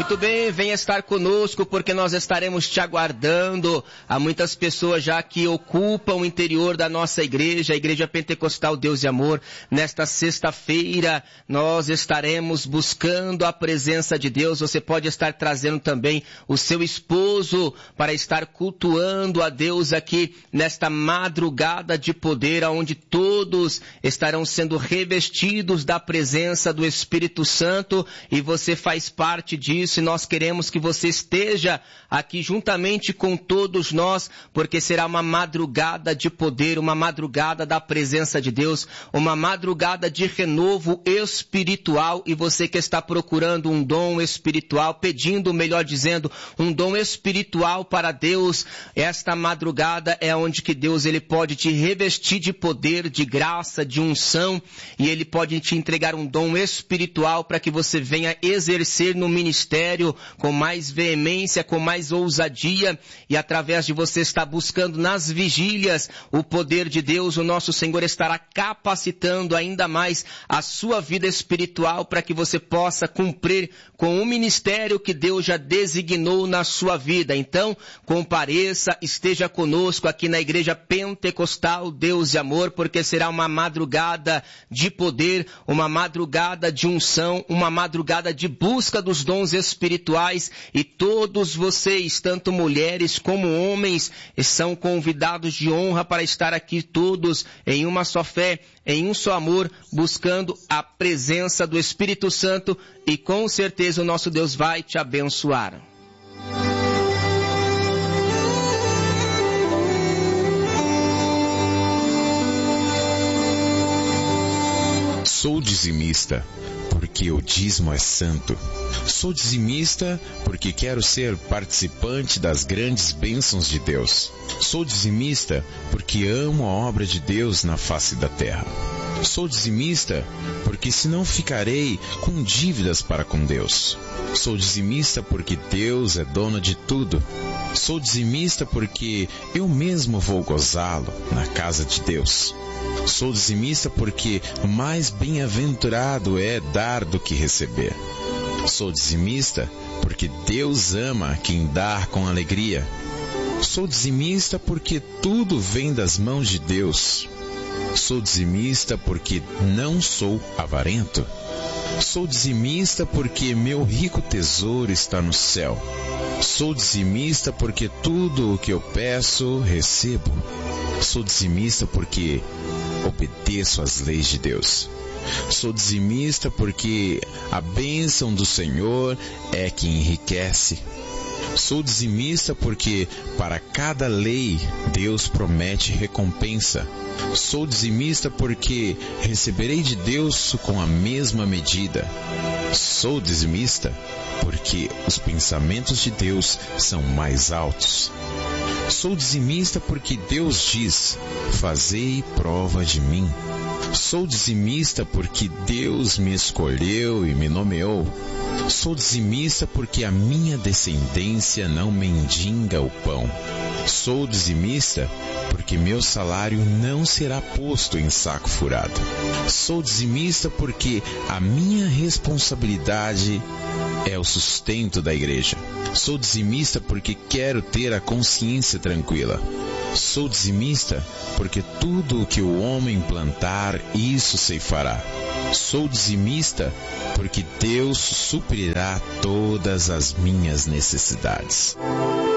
Muito bem, venha estar conosco porque nós estaremos te aguardando. Há muitas pessoas já que ocupam o interior da nossa igreja, a Igreja Pentecostal Deus e Amor. Nesta sexta-feira nós estaremos buscando a presença de Deus. Você pode estar trazendo também o seu esposo para estar cultuando a Deus aqui nesta madrugada de poder, onde todos estarão sendo revestidos da presença do Espírito Santo e você faz parte disso e nós queremos que você esteja aqui juntamente com todos nós, porque será uma madrugada de poder, uma madrugada da presença de Deus, uma madrugada de renovo espiritual. E você que está procurando um dom espiritual, pedindo, melhor dizendo, um dom espiritual para Deus, esta madrugada é onde que Deus ele pode te revestir de poder, de graça, de unção, e ele pode te entregar um dom espiritual para que você venha exercer no ministério com mais veemência, com mais ousadia, e através de você estar buscando nas vigílias o poder de Deus, o nosso Senhor estará capacitando ainda mais a sua vida espiritual para que você possa cumprir com o ministério que Deus já designou na sua vida. Então, compareça, esteja conosco aqui na Igreja Pentecostal Deus e Amor, porque será uma madrugada de poder, uma madrugada de unção, uma madrugada de busca dos dons espirituais, e todos vocês, tanto mulheres como homens, são convidados de honra para estar aqui todos em uma só fé, em um só amor, buscando a presença do Espírito Santo, e com certeza o nosso Deus vai te abençoar. Sou dizimista porque o dízimo é santo. Sou dizimista porque quero ser participante das grandes bênçãos de Deus. Sou dizimista porque amo a obra de Deus na face da terra. Sou dizimista porque senão ficarei com dívidas para com Deus. Sou dizimista porque Deus é dono de tudo. Sou dizimista porque eu mesmo vou gozá-lo na casa de Deus. Sou dizimista porque mais bem-aventurado é dar do que receber. Sou dizimista porque Deus ama quem dá com alegria. Sou dizimista porque tudo vem das mãos de Deus. Sou dizimista porque não sou avarento. Sou dizimista porque meu rico tesouro está no céu. Sou dizimista porque tudo o que eu peço, recebo. Sou dizimista porque obedeço às leis de Deus. Sou dizimista porque a bênção do Senhor é que enriquece. Sou dizimista porque para cada lei Deus promete recompensa. Sou dizimista porque receberei de Deus com a mesma medida. Sou dizimista porque os pensamentos de Deus são mais altos. Sou dizimista porque Deus diz: fazei prova de mim. Sou dizimista porque Deus me escolheu e me nomeou. Sou dizimista porque a minha descendência não mendiga o pão. Sou dizimista porque meu salário não será posto em saco furado. Sou dizimista porque a minha responsabilidade é o sustento da igreja. Sou dizimista porque quero ter a consciência tranquila. Sou dizimista porque tudo o que o homem plantar, isso ceifará. Sou dizimista porque Deus suprirá todas as minhas necessidades.